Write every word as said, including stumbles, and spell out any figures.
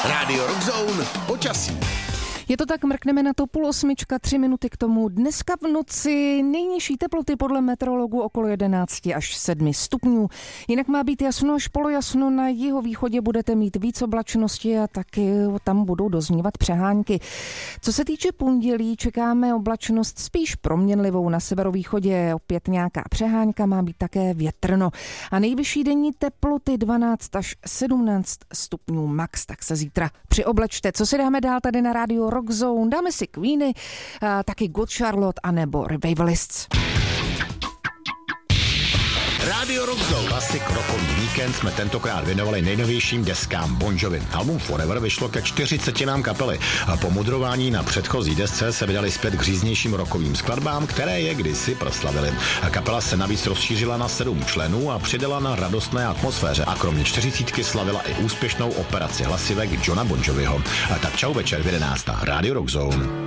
Rádio Rockzone počasí. Je to tak, mrkneme na to půl osmička, tři minuty k tomu. Dneska v noci nejnižší teploty podle meteorologů okolo jedenáct až sedm stupňů. Jinak má být jasno až polojasno, na jihovýchodě budete mít víc oblačnosti a taky tam budou doznívat přehánky. Co se týče pondělí, čekáme oblačnost spíš proměnlivou, na severovýchodě opět nějaká přehánka, má být také větrno. A nejvyšší denní teploty dvanáct až sedmnáct stupňů max, tak se zítra přioblečte. Co si dáme dál tady na rádiu Rockzone? Dáme si Queeny, taky Good Charlotte anebo Revivalists. Rádio Rockzone. Klasik rokový víkend jsme tentokrát věnovali nejnovějším deskám Bon Jovi. Album Forever vyšlo ke čtyřicetinám kapely a po mudrování na předchozí desce se vydali zpět k říznějším rokovým skladbám, které je kdysi proslavili. Kapela se navíc rozšířila na sedm členů a přidala na radostné atmosféře a kromě čtyřicítky slavila i úspěšnou operaci hlasivek Johna Bon Joviho. Tak čau večer v jedenáct. Rádio Rockzone.